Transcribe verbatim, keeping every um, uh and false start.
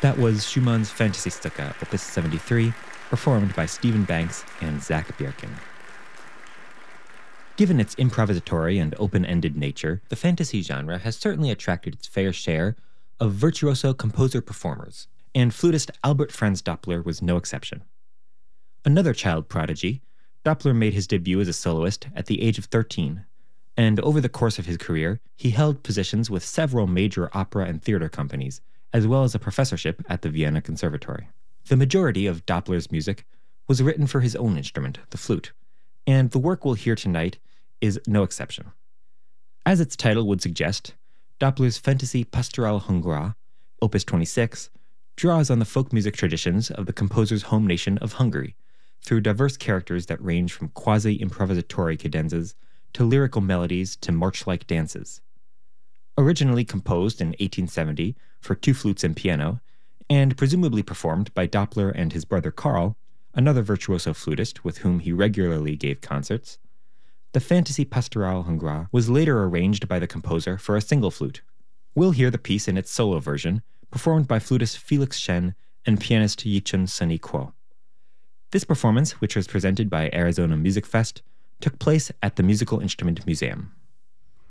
That was Schumann's Fantasiestucke, Opus seventy-three, performed by Stephen Banks and Zach Bjerken. Given its improvisatory and open-ended nature, the fantasy genre has certainly attracted its fair share of virtuoso composer-performers, and flutist Albert Franz Doppler was no exception. Another child prodigy, Doppler made his debut as a soloist at the age of thirteen, and over the course of his career, he held positions with several major opera and theater companies, as well as a professorship at the Vienna Conservatory. The majority of Doppler's music was written for his own instrument, the flute, and the work we'll hear tonight is no exception. As its title would suggest, Doppler's Fantasie Pastorale Hongroise, Opus twenty-six, draws on the folk music traditions of the composer's home nation of Hungary, through diverse characters that range from quasi-improvisatory cadenzas to lyrical melodies to march-like dances. Originally composed in eighteen seventy for two flutes and piano, and presumably performed by Doppler and his brother Karl, another virtuoso flutist with whom he regularly gave concerts, the Fantasie Pastorale Hongroise was later arranged by the composer for a single flute. We'll hear the piece in its solo version, performed by flutist Felix Shen and pianist Yichun Sunny Kuo. This performance, which was presented by Arizona Music Fest, took place at the Musical Instrument Museum.